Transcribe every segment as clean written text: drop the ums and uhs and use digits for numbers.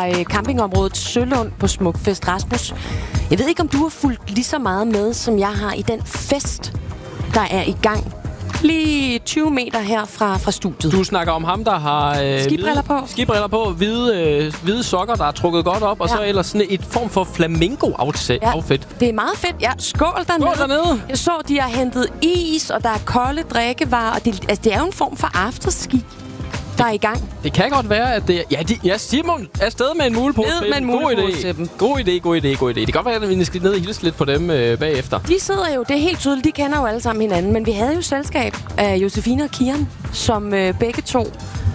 fra campingområdet Sølund på Smukfest. Rasmus, jeg ved ikke, om du har fulgt lige så meget med, som jeg har i den fest, der er i gang. Lige 20 meter her fra studiet. Du snakker om ham, der har skibriller på, hvide sokker, der er trukket godt op, og så ellers sådan et form for flamingo-outfit. Ja, det er meget fedt. Ja, skål dernede. Jeg så, de har hentet is, og der er kolde drikkevarer, og det er jo en form for afterski, der er i gang. Det kan godt være, at det er... Simon er afsted med en mulepose. God idé. Det kan godt være, at vi skal ned og hilse lidt på dem bagefter. De sidder jo, det er helt tydeligt, de kender jo alle sammen hinanden, men vi havde jo selskab af Josefine og Kian, som begge to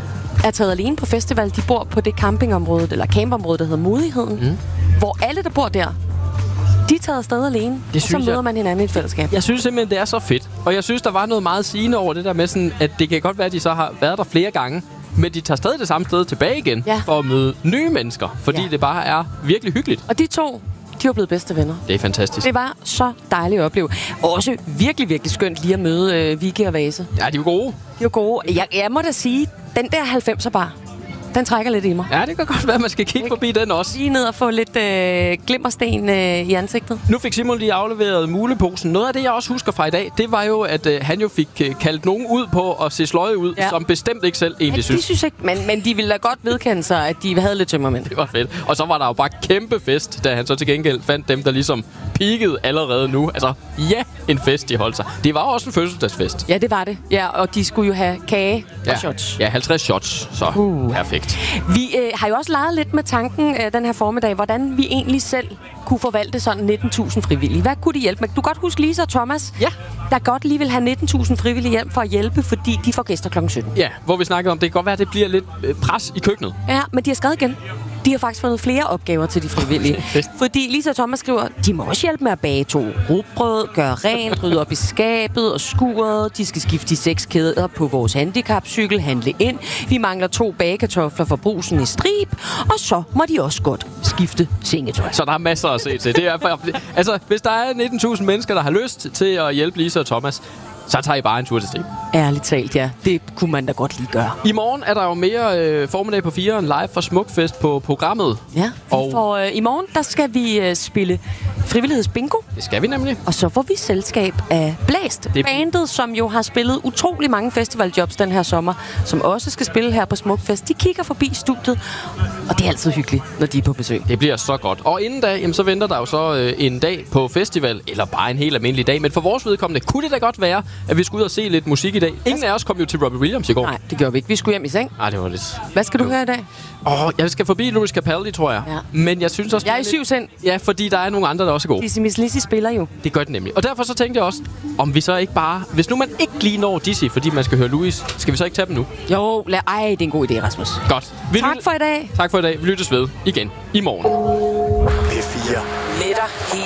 er taget alene på festival. De bor på det campingområde, eller campområde, der hedder Modigheden, hvor alle, der bor der, de er taget afsted alene, og så møder man hinanden i et fællesskab. Jeg synes simpelthen, det er så fedt. Og jeg synes, der var noget meget sigende over det der med sådan, at det kan godt være, at de så har været der flere gange, men de tager stadig det samme sted tilbage igen for at møde nye mennesker, fordi det bare er virkelig hyggeligt. Og de to, de var blevet bedste venner. Det er fantastisk. Det var så dejligt at opleve. Også virkelig, virkelig skønt lige at møde Vicky og Vase. Ja, de var gode. De var gode. Jeg må da sige, den der 90'er bar, den trækker lidt i mig. Ja, det kan godt være, at man skal kigge forbi den også. Lige ned og få lidt glimmersten i ansigtet. Nu fik Simon lige afleveret muleposen. Noget af det, jeg også husker fra i dag, det var jo, at han jo fik kaldt nogen ud på at se sløje ud, som bestemt ikke selv egentlig synes. De synes ikke, men de ville da godt vedkende sig, at de havde lidt tømmermænd. Det var fedt. Og så var der jo bare kæmpe fest, da han så til gengæld fandt dem, der ligesom peakede allerede nu. Altså, en fest, de holdt sig. Det var også en fødselsdagsfest. Ja, det var det. Ja, og de skulle jo have kage og shots. Ja, 50 shots. Så perfekt. Vi har jo også leget lidt med tanken den her formiddag, hvordan vi egentlig selv kunne forvalte sådan 19.000 frivillige. Hvad kunne de hjælpe med? Du kan godt huske Lisa og Thomas, der godt lige vil have 19.000 frivillige hjem for at hjælpe, fordi de får gæster kl. 17. Ja, hvor vi snakkede om, det kan godt være, at det bliver lidt pres i køkkenet. Ja, men de har skrevet igen. De har faktisk fundet flere opgaver til de frivillige. Fordi Lisa og Thomas skriver, de må også hjælpe med at bage 2 rugbrød, gøre rent, rydde op i skabet og skuret. De skal skifte de 6 kæder på vores handicapcykel, handle ind. Vi mangler 2 bagekartofler fra Brugsen i Strib. Og så må de også godt skifte sengetøj. Så der er masser at se til. Det er, altså, hvis der er 19.000 mennesker, der har lyst til at hjælpe Lisa og Thomas, så tager I bare en tur til Strib. Ærligt talt, ja. Det kunne man da godt lige gøre. I morgen er der jo mere formiddag på 4'eren live fra Smukfest på programmet. Ja, for i morgen der skal vi spille frivillighedsbingo. Det skal vi nemlig. Og så får vi selskab af Blæst. Bandet, som jo har spillet utrolig mange festivaljobs den her sommer, som også skal spille her på Smukfest. De kigger forbi studiet, og det er altid hyggeligt, når de er på besøg. Det bliver så godt. Og inden da, jamen, så venter der jo så en dag på festival, eller bare en helt almindelig dag. Men for vores vedkommende kunne det da godt være, at vi skulle ud og se lidt musik i dag. Ingen af os kom jo til Robbie Williams i går. Nej, det gjorde vi ikke. Vi skulle hjem i seng. Det var lidt... Hvad skal du høre i dag? Jeg skal forbi Louis Capaldi, tror jeg. Ja. Men jeg synes også... Jeg er i 7 sind. Ja, fordi der er nogle andre, der også er gode. Dizzy Miss Lizzy spiller jo. Det gør det nemlig. Og derfor så tænkte jeg også, om vi så ikke bare... Hvis nu man ikke lige når Dizzy, fordi man skal høre Louis, skal vi så ikke tage dem nu? Jo, det er en god idé, Rasmus. Godt. Tak for i dag. Tak for i dag. Vi lyttes ved igen i morgen. P4. Netter